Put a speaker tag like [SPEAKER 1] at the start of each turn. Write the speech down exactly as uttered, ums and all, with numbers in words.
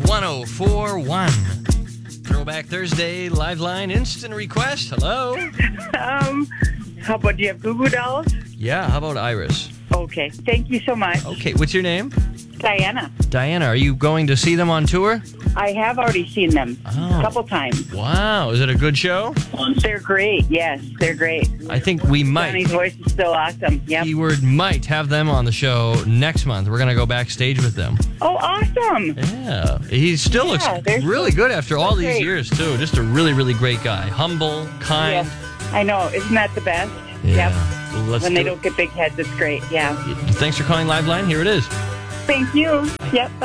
[SPEAKER 1] Live one oh four point one. Throwback Thursday, Live Line Instant Request. Hello.
[SPEAKER 2] Um, how about, do you have Goo Goo Dolls?
[SPEAKER 1] Yeah, how about Iris?
[SPEAKER 2] Okay, thank you so much.
[SPEAKER 1] Okay, what's your name?
[SPEAKER 2] Diana.
[SPEAKER 1] Diana, are you going to see them on tour?
[SPEAKER 2] I have already seen them
[SPEAKER 1] Oh.
[SPEAKER 2] a couple times.
[SPEAKER 1] Wow, is it a good show?
[SPEAKER 2] They're great. Yes, they're great.
[SPEAKER 1] I think we might.
[SPEAKER 2] Johnny's voice is still awesome. Yep.
[SPEAKER 1] Keyword might have them on the show next month. We're going to go backstage with them.
[SPEAKER 2] Oh, awesome.
[SPEAKER 1] Yeah. He still
[SPEAKER 2] Yeah,
[SPEAKER 1] looks
[SPEAKER 2] they're
[SPEAKER 1] really
[SPEAKER 2] so-
[SPEAKER 1] good after all
[SPEAKER 2] so
[SPEAKER 1] these
[SPEAKER 2] great.
[SPEAKER 1] years, too. Just a really, really great guy. Humble, kind.
[SPEAKER 2] Yes, I know. Isn't that the best?
[SPEAKER 1] Yeah.
[SPEAKER 2] Yep.
[SPEAKER 1] Well, let's
[SPEAKER 2] When
[SPEAKER 1] do
[SPEAKER 2] they
[SPEAKER 1] it.
[SPEAKER 2] don't get big heads, it's great. Yeah.
[SPEAKER 1] Thanks for calling Live Line. Here it is.
[SPEAKER 2] Thank you. Yep.